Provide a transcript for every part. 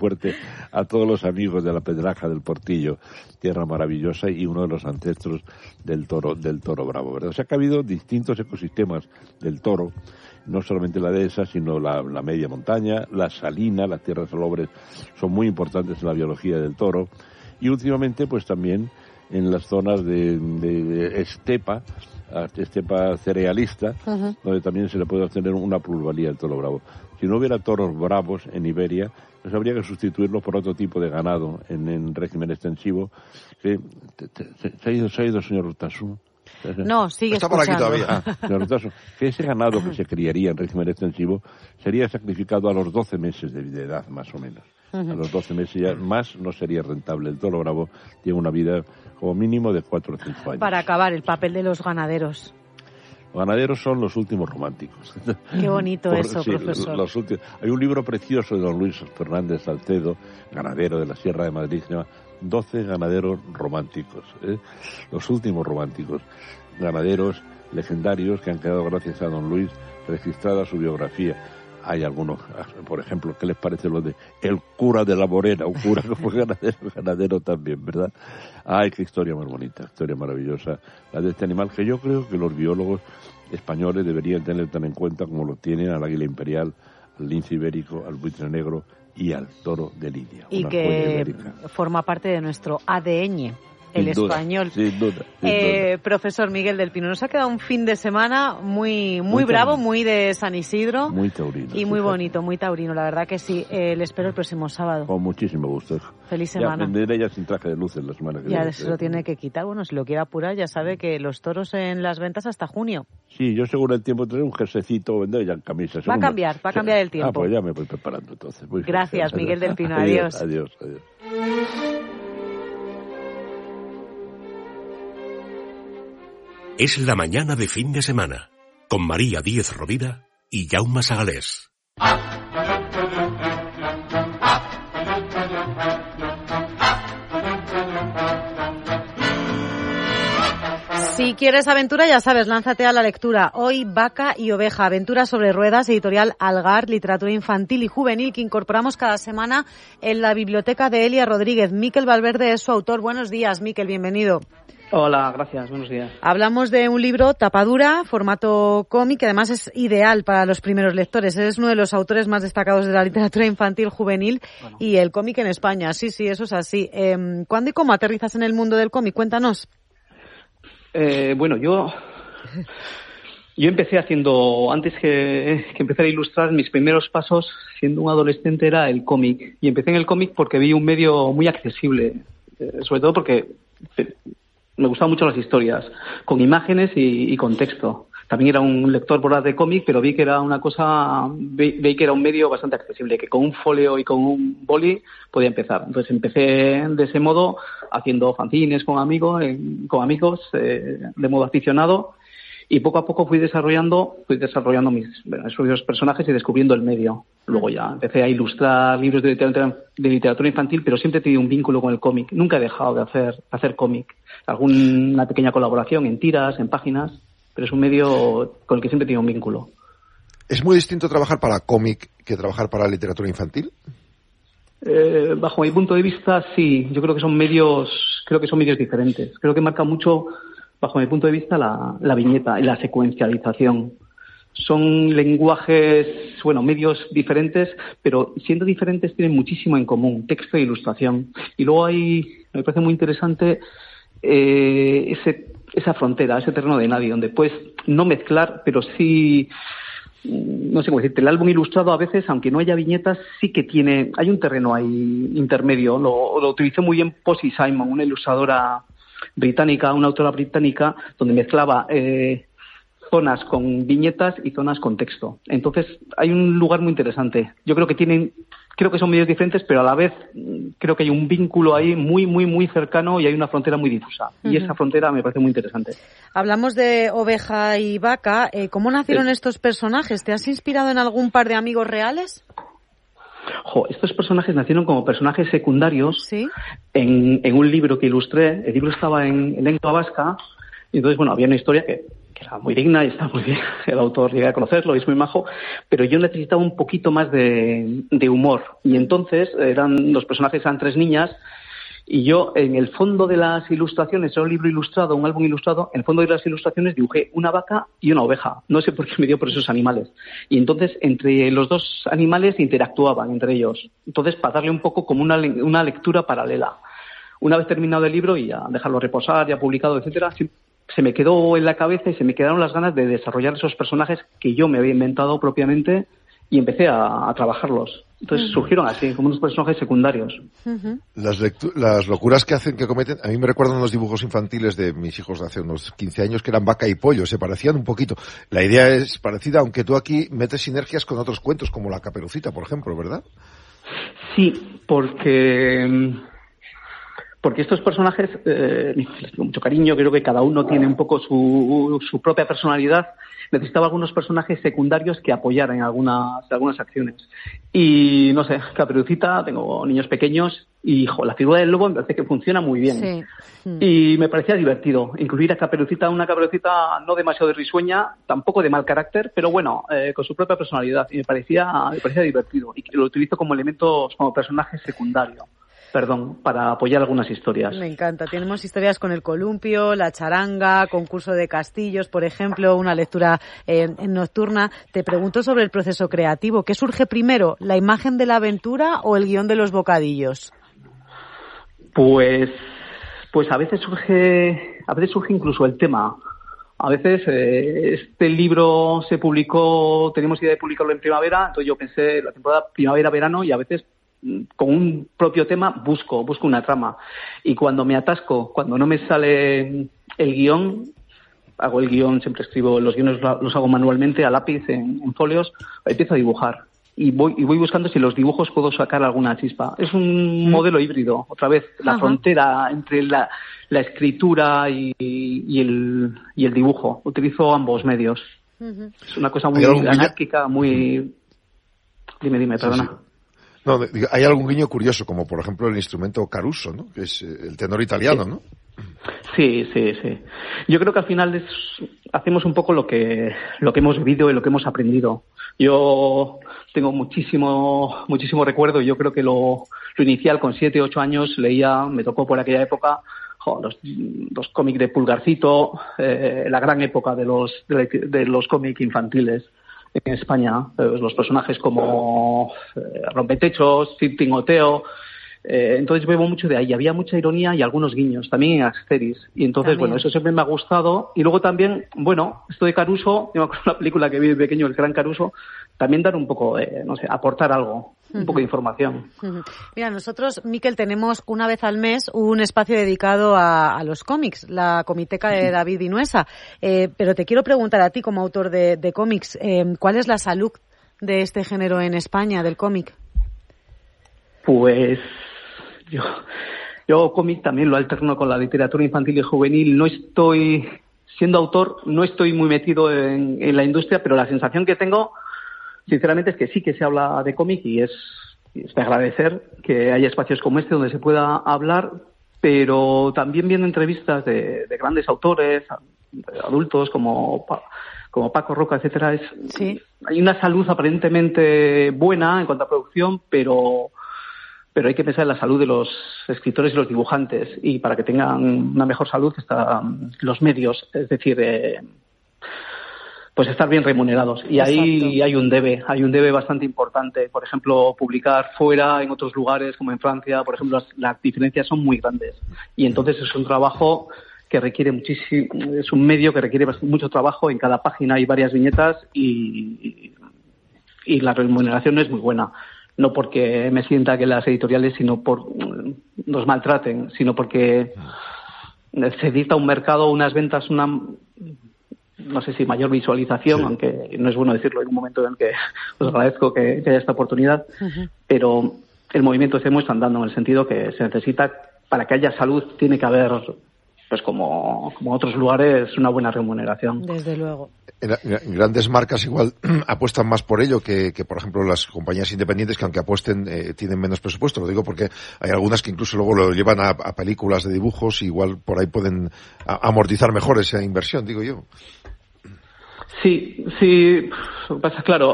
fuerte a todos los amigos de la Pedraja del Portillo, tierra maravillosa y uno de los ancestros del toro bravo, ¿verdad? O sea que ha habido distintos ecosistemas del toro, no solamente la dehesa, sino la media montaña, la salina, las tierras salobres son muy importantes en la biología del toro, y últimamente pues también en las zonas de estepa cerealista, donde también se le puede obtener una plusvalía del toro bravo. Si no hubiera toros bravos en Iberia, pues habría que sustituirlos por otro tipo de ganado en régimen extensivo. ¿Se ha ido, señor Urtasun? No, sigue está por aquí escuchando. todavía. Señor Urtasun, que ese ganado que se criaría en régimen extensivo sería sacrificado a los 12 meses de edad, más o menos. A los 12 meses ya más no sería rentable. El toro bravo tiene una vida como mínimo de 4 o 5 años. Para acabar, el papel de los ganaderos. Los ganaderos son los últimos románticos. Qué bonito eso, sí, profesor. Hay un libro precioso de don Luis Fernández Salcedo, ganadero de la Sierra de Madrid, que se llama 12 ganaderos románticos, los últimos románticos, ganaderos legendarios que han quedado gracias a don Luis registrada su biografía. Hay algunos, por ejemplo, ¿qué les parece lo de el cura de la Morena? Un cura que fue ganadero también, ¿verdad? Ay, qué historia más bonita, historia maravillosa, la de este animal que yo creo que los biólogos españoles deberían tener tan en cuenta como lo tienen al águila imperial, al lince ibérico, al buitre negro y al toro de Lidia. Y que forma parte de nuestro ADN. El español. Sin duda. Profesor Miguel del Pino, nos ha quedado un fin de semana muy bravo, muy de San Isidro. Muy taurino. Y muy bonito, muy taurino, la verdad que sí. Le espero el próximo sábado. Con muchísimo gusto. Feliz semana. Ya vendré ya sin traje de luces la semana que viene. Ya se lo tiene que quitar. Bueno, si lo quiere apurar, ya sabe que los toros en las ventas hasta junio. Sí, yo según el tiempo tendré un jerseycito, vendré ya en camisa. Va a cambiar el tiempo. Pues ya me voy preparando entonces. Gracias, Miguel del Pino. Adiós. Adiós. Es la mañana de fin de semana, con María Díez Rovira y Jaume Sagalés. Si quieres aventura, ya sabes, lánzate a la lectura. Hoy, Vaca y Oveja, aventura sobre ruedas, editorial Algar, literatura infantil y juvenil que incorporamos cada semana en la biblioteca de Elia Rodríguez. Miquel Valverde es su autor. Buenos días, Miquel, bienvenido. Hola, gracias, buenos días. Hablamos de un libro tapadura, formato cómic, que además es ideal para los primeros lectores. Eres uno de los autores más destacados de la literatura infantil juvenil y el cómic en España. Sí, eso es así. ¿Cuándo y cómo aterrizas en el mundo del cómic? Cuéntanos. Bueno, yo empecé haciendo, antes que empezar a ilustrar, mis primeros pasos siendo un adolescente era el cómic. Y empecé en el cómic porque vi un medio muy accesible, sobre todo porque me gustaban mucho las historias, con imágenes y con texto. También era un lector voraz de cómic, pero vi que era una cosa, vi que era un medio bastante accesible, que con un folio y con un boli podía empezar. Entonces empecé de ese modo, haciendo fanzines con amigos, de modo aficionado, y poco a poco fui desarrollando mis esos personajes y descubriendo el medio. Luego ya empecé a ilustrar libros de literatura infantil, pero siempre he tenido un vínculo con el cómic. Nunca he dejado de hacer cómic. Alguna pequeña colaboración en tiras, en páginas, pero es un medio con el que siempre he tenido un vínculo. ¿Es muy distinto trabajar para cómic que trabajar para literatura infantil? Bajo mi punto de vista, sí. Yo creo que son medios diferentes. Creo que marca mucho, bajo mi punto de vista, la viñeta y la secuencialización. Son lenguajes, medios diferentes, pero siendo diferentes tienen muchísimo en común, texto e ilustración. Y luego me parece muy interesante esa frontera, ese terreno de nadie, donde puedes no mezclar, pero sí, no sé cómo decirte, el álbum ilustrado a veces, aunque no haya viñetas, sí que hay un terreno ahí intermedio. Lo utilizó muy bien Posy Simon, una ilustradora británica, una autora británica, donde mezclaba zonas con viñetas y zonas con texto. Entonces, hay un lugar muy interesante. Yo creo que son medios diferentes, pero a la vez creo que hay un vínculo ahí muy, muy, muy cercano y hay una frontera muy difusa. Y esa frontera me parece muy interesante. Hablamos de Oveja y Vaca. ¿Cómo nacieron estos personajes? ¿Te has inspirado en algún par de amigos reales? Estos personajes nacieron como personajes secundarios. ¿Sí? en un libro que ilustré. El libro estaba en lengua vasca. Y entonces, había una historia que era muy digna y está muy bien. El autor llegué a conocerlo y es muy majo, pero yo necesitaba un poquito más de humor. Y entonces los personajes eran 3 niñas y yo en el fondo de las ilustraciones, era un libro ilustrado, un álbum ilustrado, en el fondo de las ilustraciones dibujé una vaca y una oveja. No sé por qué me dio por esos animales. Y entonces entre los 2 animales interactuaban entre ellos. Entonces para darle un poco como una lectura paralela. Una vez terminado el libro y ya dejarlo reposar, ya publicado, etcétera, se me quedó en la cabeza y se me quedaron las ganas de desarrollar esos personajes que yo me había inventado propiamente y empecé a trabajarlos. Entonces surgieron así, como unos personajes secundarios. Las locuras que cometen, a mí me recuerdan los dibujos infantiles de mis hijos de hace unos 15 años, que eran Vaca y Pollo, se parecían un poquito. La idea es parecida, aunque tú aquí metes sinergias con otros cuentos, como La Caperucita, por ejemplo, ¿verdad? Sí, porque estos personajes les tengo mucho cariño, creo que cada uno tiene un poco su propia personalidad. Necesitaba algunos personajes secundarios que apoyaran en algunas acciones. Y no sé, Caperucita, tengo niños pequeños y la figura del lobo me parece que funciona muy bien. Sí. Y me parecía divertido incluir a Caperucita, una Caperucita no demasiado risueña, tampoco de mal carácter, pero bueno, con su propia personalidad. Y me parecía divertido y lo utilizo como personaje secundario. Para apoyar algunas historias. Me encanta. Tenemos historias con el columpio, la charanga, concurso de castillos, por ejemplo, una lectura nocturna. Te pregunto sobre el proceso creativo. ¿Qué surge primero, la imagen de la aventura o el guión de los bocadillos? Pues a veces surge incluso el tema. A veces este libro se publicó, teníamos idea de publicarlo en primavera, entonces yo pensé la temporada primavera-verano y a veces con un propio tema busco una trama. Y cuando me atasco, cuando no me sale el guión, hago el guión, siempre escribo, los guiones los hago manualmente a lápiz en folios, empiezo a dibujar. Y voy buscando si los dibujos puedo sacar alguna chispa. Es un modelo híbrido, otra vez, la frontera entre la escritura y el dibujo. Utilizo ambos medios. Es una cosa muy anárquica, muy... Dime, perdona. Sí. No, hay algún guiño curioso, como por ejemplo el instrumento caruso, ¿no? Que es el tenor italiano, ¿no? Sí. Yo creo que al final hacemos un poco lo que hemos vivido y lo que hemos aprendido. Yo tengo muchísimo recuerdo. Yo creo que lo inicial con 7, 8 años me tocó por aquella época los cómics de Pulgarcito, la gran época de los cómics infantiles en España, los personajes como Rompetechos, Timoteo. Entonces bebo mucho de ahí. Había mucha ironía y algunos guiños, también en Asterix. Y entonces, bueno, eso siempre me ha gustado. Y luego también, bueno, esto de Caruso, yo me acuerdo de una película que vi de pequeño, El Gran Caruso, también dar un poco, aportar algo, un poco de información. Mira, nosotros, Miquel, tenemos una vez al mes un espacio dedicado a los cómics, la comiteca de David Vinuesa. Pero te quiero preguntar a ti, como autor de cómics, ¿cuál es la salud de este género en España, del cómic? Pues yo cómic también lo alterno con la literatura infantil y juvenil. No estoy, siendo autor, no estoy muy metido en la industria, pero la sensación que tengo, sinceramente, es que sí que se habla de cómic y es de agradecer que haya espacios como este donde se pueda hablar, pero también viendo entrevistas de grandes autores, adultos como Paco Roca, etcétera. Hay una salud aparentemente buena en cuanto a producción, pero hay que pensar en la salud de los escritores y los dibujantes, y para que tengan una mejor salud están los medios, es decir, pues estar bien remunerados. Y ahí hay un debe bastante importante. Por ejemplo, publicar fuera, en otros lugares, como en Francia, por ejemplo, las diferencias son muy grandes. Y entonces es un trabajo que requiere muchísimo, es un medio que requiere mucho trabajo. En cada página hay varias viñetas y la remuneración no es muy buena. No porque me sienta que las editoriales nos maltraten, sino porque se dicta un mercado, unas ventas, no sé si mayor visualización, aunque no es bueno decirlo en un momento en que os agradezco que haya esta oportunidad, pero el movimiento se muestra andando en el sentido que se necesita, para que haya salud, tiene que haber, pues como otros lugares, una buena remuneración. Desde luego. Grandes marcas igual apuestan más por ello que por ejemplo las compañías independientes, que aunque apuesten tienen menos presupuesto. Lo digo porque hay algunas que incluso luego lo llevan a películas de dibujos y igual por ahí pueden amortizar mejor esa inversión, digo yo. Sí. Lo que pasa, claro,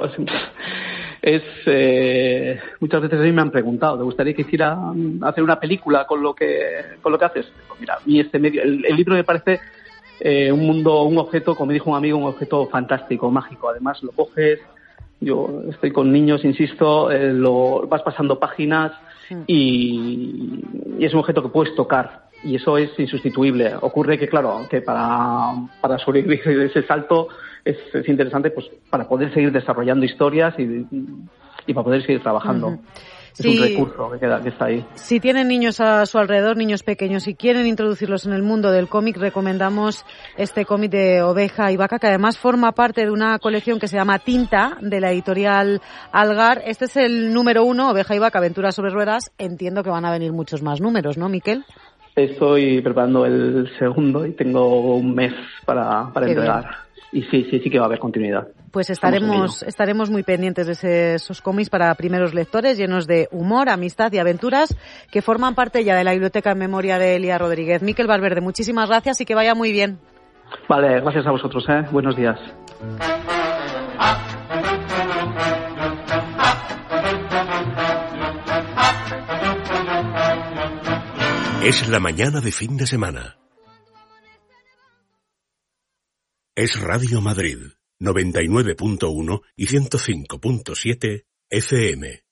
muchas veces a mí me han preguntado, ¿te gustaría que hiciera hacer una película con lo que haces? Pues mira, a mí el libro me parece un objeto, como me dijo un amigo, un objeto fantástico, mágico. Además, lo coges, yo estoy con niños, insisto, vas pasando páginas y es un objeto que puedes tocar. Y eso es insustituible. Ocurre que, claro, que para sobrevivir ese salto es interesante, pues para poder seguir desarrollando historias y para poder seguir trabajando. Uh-huh. Es un recurso que está ahí. Si tienen niños a su alrededor, niños pequeños, y quieren introducirlos en el mundo del cómic, recomendamos este cómic de Oveja y Vaca, que además forma parte de una colección que se llama Tinta, de la editorial Algar. Este es el número 1, Oveja y Vaca, Aventuras sobre Ruedas. Entiendo que van a venir muchos más números, ¿no, Miquel? Estoy preparando el segundo y tengo un mes para entregar. Bien. Y sí que va a haber continuidad. Pues estaremos muy pendientes de esos cómics para primeros lectores, llenos de humor, amistad y aventuras, que forman parte ya de la biblioteca en memoria de Elia Rodríguez. Miquel Valverde, muchísimas gracias y que vaya muy bien. Vale, gracias a vosotros. Buenos días. Es la mañana de fin de semana. Es Radio Madrid, 99.1 y 105.7 FM.